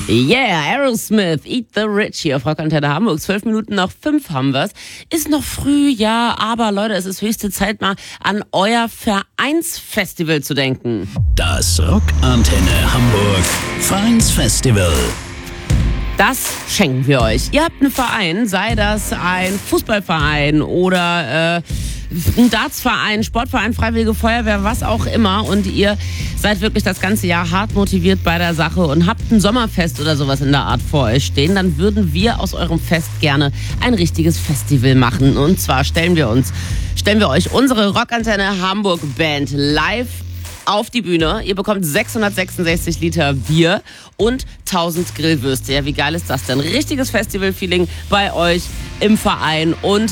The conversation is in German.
Yeah, Aerosmith, Eat the Rich hier auf Rockantenne Hamburg. 12 Minuten nach 5 haben wir's. Ist noch früh, ja, aber Leute, es ist höchste Zeit, mal an euer Vereinsfestival zu denken. Das Rockantenne Hamburg Vereinsfestival. Das schenken wir euch. Ihr habt einen Verein, sei das ein Fußballverein oder ein Dartsverein, Sportverein, Freiwillige Feuerwehr, was auch immer. Und ihr seid wirklich das ganze Jahr hart motiviert bei der Sache und habt ein Sommerfest oder sowas in der Art vor euch stehen. Dann würden wir aus eurem Fest gerne ein richtiges Festival machen. Und zwar stellen wir euch unsere Rockantenne Hamburg Band live auf die Bühne. Ihr bekommt 666 Liter Bier und 1000 Grillwürste. Ja, wie geil ist das denn? Richtiges Festival-Feeling bei euch im Verein und